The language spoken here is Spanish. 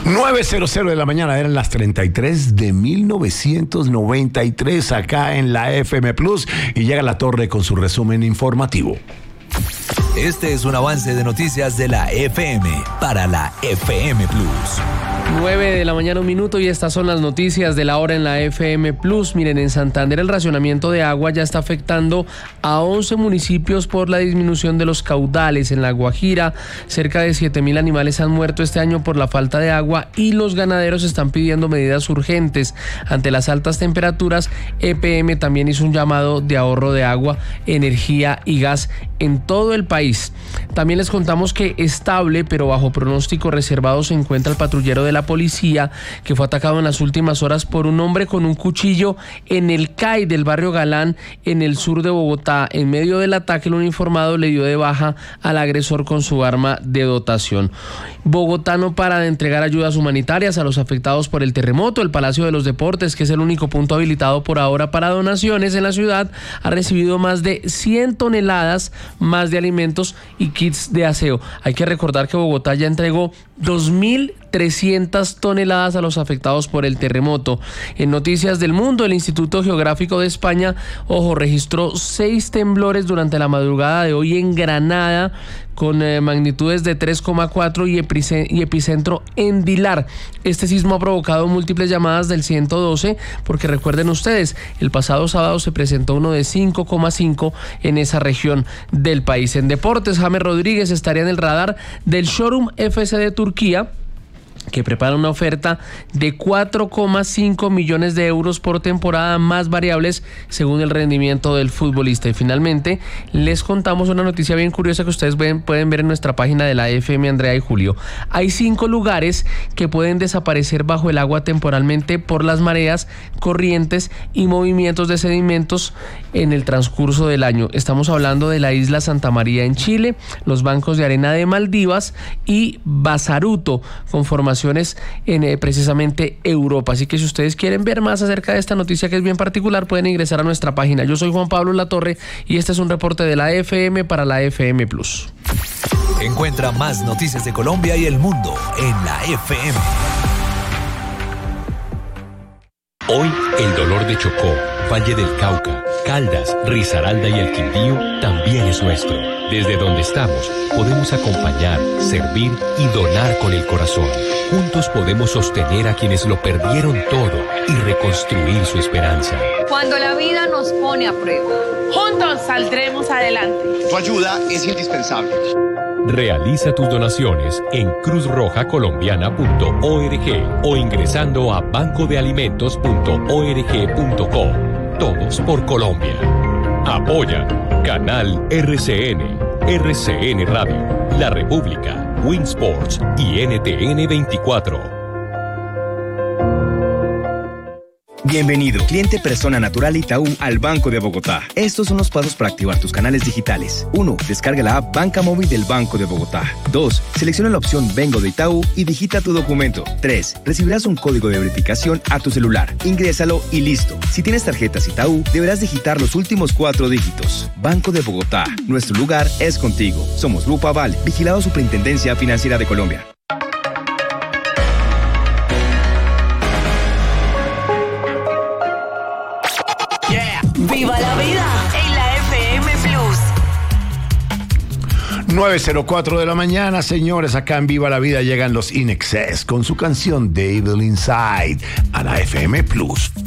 9:00 de la mañana, eran las 33 de 1993 acá en la FM Plus y llega La Torre con su resumen informativo. Este es un avance de noticias de la FM para la FM Plus. 9 de la mañana, 1 minuto, y estas son las noticias de la hora en la FM Plus. Miren, en Santander el racionamiento de agua ya está afectando a 11 municipios por la disminución de los caudales. En La Guajira, cerca de 7.000 animales han muerto este año por la falta de agua y los ganaderos están pidiendo medidas urgentes. Ante las altas temperaturas, EPM también hizo un llamado de ahorro de agua, energía y gas en todo el país. También les contamos que estable, pero bajo pronóstico reservado, se encuentra el patrullero de la policía que fue atacado en las últimas horas por un hombre con un cuchillo en el CAI del barrio Galán en el sur de Bogotá. En medio del ataque, el uniformado le dio de baja al agresor con su arma de dotación. Bogotá no para de entregar ayudas humanitarias a los afectados por el terremoto. El Palacio de los Deportes, que es el único punto habilitado por ahora para donaciones en la ciudad, ha recibido más de 100 toneladas más de alimentos y kits de aseo. Hay que recordar que Bogotá ya entregó 2.300 toneladas a los afectados por el terremoto. En noticias del mundo, el Instituto Geográfico de España, registró 6 temblores durante la madrugada de hoy en Granada, con magnitudes de 3,4 y epicentro en Dilar. Este sismo ha provocado múltiples llamadas del 112, porque recuerden ustedes, el pasado sábado se presentó uno de 5,5 en esa región del país. En deportes, James Rodríguez estaría en el radar del Showroom FC de Turquía, que prepara una oferta de 4,5 millones de euros por temporada, más variables según el rendimiento del futbolista. Y finalmente les contamos una noticia bien curiosa que ustedes pueden ver en nuestra página de la FM Andrea y Julio. Hay 5 lugares que pueden desaparecer bajo el agua temporalmente por las mareas, corrientes y movimientos de sedimentos en el transcurso del año. Estamos hablando de la isla Santa María en Chile, los bancos de arena de Maldivas y Basaruto, con formaciones en precisamente Europa. Así que si ustedes quieren ver más acerca de esta noticia, que es bien particular, pueden ingresar a nuestra página. Yo soy Juan Pablo Latorre y este es un reporte de la FM para la FM Plus. Encuentra más noticias de Colombia y el mundo en la FM. Hoy el dolor de Chocó, Valle del Cauca, Caldas, Risaralda y el Quindío también es nuestro. Desde donde estamos, podemos acompañar, servir y donar con el corazón. Juntos podemos sostener a quienes lo perdieron todo y reconstruir su esperanza. Cuando la vida nos pone a prueba, juntos saldremos adelante. Tu ayuda es indispensable. Realiza tus donaciones en cruzrojacolombiana.org o ingresando a bancodealimentos.org.co. Todos por Colombia. Apoya Canal RCN, RCN Radio, La República, Winsports y NTN 24. Bienvenido, cliente persona natural Itaú al Banco de Bogotá. Estos son los pasos para activar tus canales digitales. 1. Descarga la app Banca Móvil del Banco de Bogotá. 2. Selecciona la opción Vengo de Itaú y digita tu documento. 3. Recibirás un código de verificación a tu celular. Ingrésalo y listo. Si tienes tarjetas Itaú, deberás digitar los últimos 4 dígitos. Banco de Bogotá. Nuestro lugar es contigo. Somos Grupo Aval, vigilado Superintendencia Financiera de Colombia. ¡Viva la vida en la FM Plus! 9:04 de la mañana, señores, acá en Viva la Vida llegan los In Excess con su canción Devil Inside a la FM Plus.